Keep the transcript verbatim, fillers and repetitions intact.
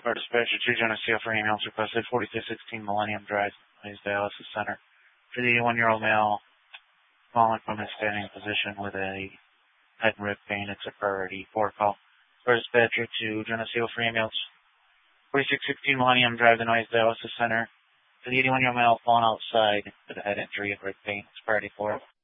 Our dispatcher two Geneseo for emails requested forty-two sixteen Millennium Drive, Hayes Dialysis Center. For the eighty-one-year-old male falling from his standing position with a head and rib pain, it's a priority four call. For dispatcher two Geneseo for emails forty-six sixteen Millennium Drive, the Noise Dialysis Center. For the eighty-one-year-old male falling outside with a head injury and rib pain, it's priority four.